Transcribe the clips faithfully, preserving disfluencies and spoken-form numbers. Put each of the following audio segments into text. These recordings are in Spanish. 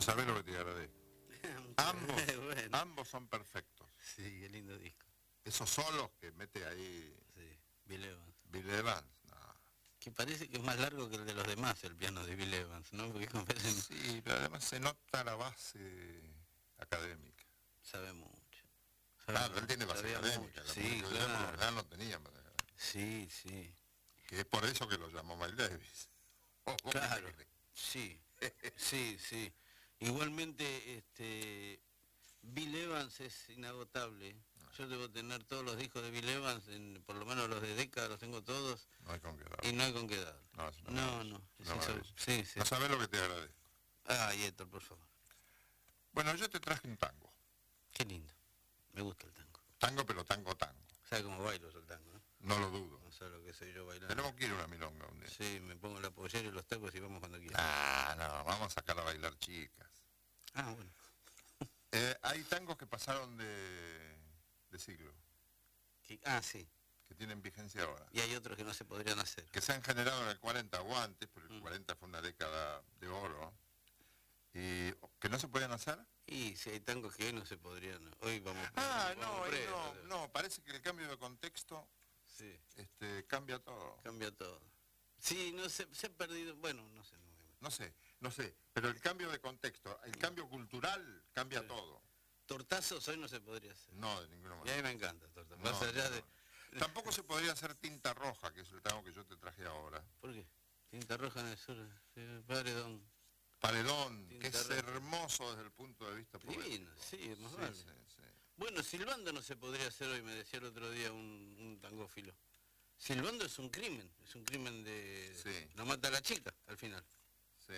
sabés lo que te agradezco. Ambos, bueno. ambos son perfectos. Sí, qué lindo disco. Esos solos que mete ahí Sí, Bill Evans. Bill Evans. No. Que parece que es más largo que el de los demás, el piano de Bill Evans, ¿no? Porque como parecen... Sí, pero además se nota la base académica. Sabe mucho. Sabe Claro, mucho, él tiene base sabía académica. mucho. La Sí, música de ella por lo claro. general no tenía base académica. Sí, sí. Que es por eso que lo llamó Miles Davis. ¿O vos qué Claro. crees? Sí, sí, sí. Igualmente, este... Bill Evans es inagotable. Yo debo tener todos los discos de Bill Evans, en, por lo menos los de Decca, los tengo todos. No hay con qué dar. Y no hay con qué dar. No, es una No, maravilla, no. una Es eso. maravilla. Sí, sí. No sabés lo que te agradezco. Ah, y Héctor, por favor. Bueno, yo te traje un tango. Qué lindo. Me gusta el tango. Tango, pero tango, tango. ¿Sabe cómo bailo yo el tango, no? No lo dudo. No sabe lo que soy yo bailando. Tenemos que ir a una milonga un día. Sí, me pongo la pollera y los tacos y vamos cuando quiera. Ah, no, vamos a sacar a bailar chicas. Ah, bueno. Eh, hay tangos que pasaron de, de siglo, ¿Qué? Ah, sí. que tienen vigencia ahora. Y hay otros que no se podrían hacer. Que se han generado en el cuarenta o antes, porque el Mm. cuarenta fue una década de oro, y que no se podían hacer. Y si hay tangos que hoy no se podrían. Hoy vamos. Ah, vamos no, ahí presos. no, no, parece que el cambio de contexto Sí, este, cambia todo. cambia todo. Sí, no se, se ha perdido. Bueno, no sé. No, No sé, no sé, pero el cambio de contexto, el cambio cultural cambia Sí. todo. Tortazos hoy no se podría hacer. No, de ninguna Y a manera. mí me encanta torta. No, Más allá no, de. no. Tampoco se podría hacer tinta roja, que es el tango que yo te traje ahora. ¿Por qué? Tinta roja en el sur. eh, Paredón. Paredón, que Tinta es roja. hermoso desde el punto de vista poético. Divino, sí, más Sí, vale. sí, sí. Bueno, silbando no se podría hacer hoy, me decía el otro día un, un tangófilo. Silbando es un crimen, es un crimen de... Sí. Lo mata a la chica, al final. Sí.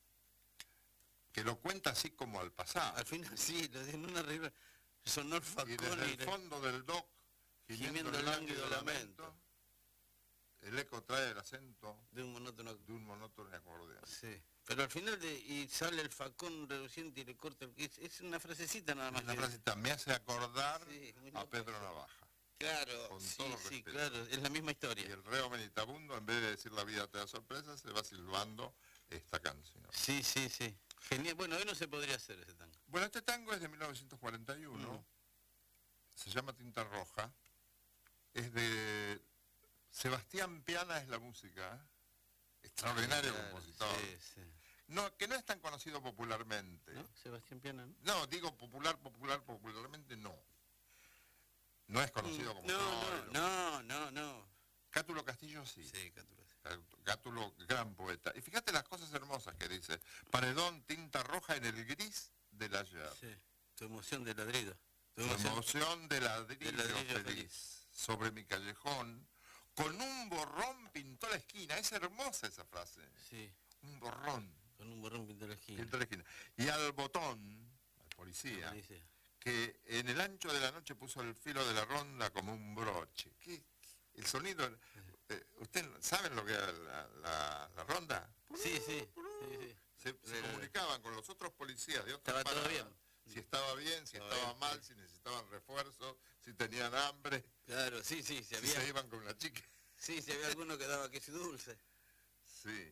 Que lo cuenta así como al pasado. Al final sí, lo en una regla. Sonó el Y facón desde y... el le- fondo del dock, gimiendo el lánguido lamento, el eco trae el acento de un monótono... de un monótono acordeón. Sí. Pero al final de... Y sale el facón reluciente y le corta el... Es, es una frasecita nada más. Una que- frasecita me hace acordar Sí, muy a loco. Pedro Navaja. Claro, con sí, todo sí, respeto. claro, es la misma Y historia. el reo meditabundo, en vez de decir la vida te da sorpresa, se va silbando esta canción. Sí, sí, sí. Genial. Bueno, hoy no se podría hacer ese tango. Bueno, este tango es de mil novecientos cuarenta y uno, Mm. se llama Tinta Roja, es de Sebastián Piana, es la música, ¿eh? Extraordinario Claro, compositor. Sí, sí. No, que no es tan conocido popularmente. ¿No? Sebastián Piana, ¿no? No, digo popular, popular, popularmente no. No es conocido como no, Troilo. no, no, no, no. Cátulo Castillo sí. Sí, Cátulo, sí. Cátulo, gran poeta. Y fíjate las cosas hermosas que dice. Paredón, tinta roja en el gris del ayer. Sí. Tu emoción de ladrido. Tu Tu emoción. emoción de ladrillo, de ladrillo feliz. feliz. Sobre mi callejón, con un borrón pintó la esquina. Es hermosa esa frase. Sí, Un borrón con un borrón pintó la esquina. pintó la esquina. Y al botón, al policía, Policía. que en el ancho de la noche puso el filo de la ronda como un broche. ¿Qué? El sonido, eh, ¿ustedes saben lo que era la, la- la ronda? Sí, sí, sí, sí. Se, se Era- comunicaban con los otros policías de otras Estaba todo paradas, bien. si estaba bien, si Estaba estaba bien, mal, sí. si necesitaban refuerzos, si tenían hambre, Claro, sí, sí, si si había, se iban con una chica. sí, si había alguno que daba queso dulce. Sí.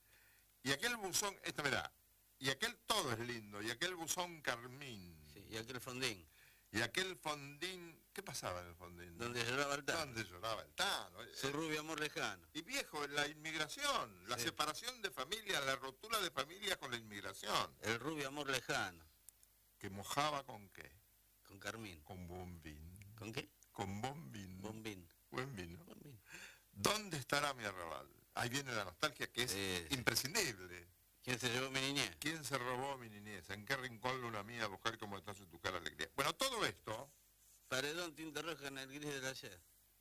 Y aquel buzón, esta mirá, y aquel todo es lindo, y aquel buzón carmín, Sí, y aquel fondín, y aquel fondín, ¿qué pasaba en el fondín? donde lloraba el tango. ¿Dónde lloraba el Tano? Su rubio amor lejano. Y viejo, la inmigración, la Sí. separación de familias, la ruptura de familias con la inmigración, El rubio amor lejano. que mojaba con qué? Con Carmín. Con bombín. ¿Con qué? Con bombín. Bombín. Buen vino. Bombín. ¿Dónde estará mi arrabal? Ahí viene la nostalgia que es Sí, sí. imprescindible. ¿Quién se llevó mi niñez? ¿Quién se robó mi niñez? ¿En qué rincón luna mía buscar cómo estás en tu cara alegría? Bueno, todo esto, Paredón, tinta roja en el gris del ayer.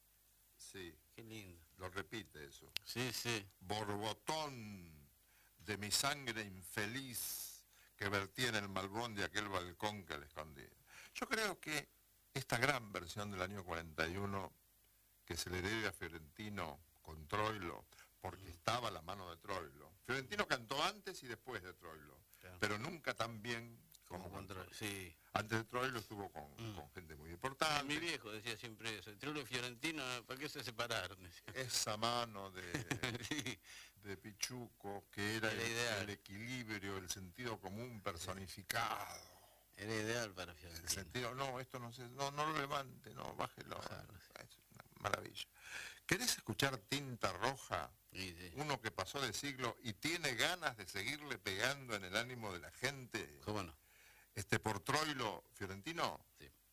sí, Qué lindo. lo repite eso. Sí, sí. Borbotón de mi sangre infeliz que vertí en el malbón de aquel balcón que le escondí. Yo creo que esta gran versión del año cuarenta y uno que se le debe a Fiorentino con Troilo, porque estaba a la mano de Troilo. Fiorentino cantó antes y después de Troilo, Claro. pero nunca tan bien como, Como con control. Troilo. Sí. Antes de Troilo estuvo con, Mm. con gente muy importante. Mi viejo decía siempre eso. Trullo y Fiorentino, ¿para qué se separaron? Decía. Esa mano de, Sí. de Pichuco, que era Era el, ideal. el equilibrio, del sentido común personificado. Era ideal para El Fiorentino. sentido, no, esto no se, no, no lo levante, no, bájelo. Bájalo, sí. Es una maravilla. ¿Querés escuchar Tinta Roja? Sí, sí. Uno que pasó de siglo y tiene ganas de seguirle pegando en el ánimo de la gente. ¿Cómo no? Este por Troilo Fiorentino. Sí.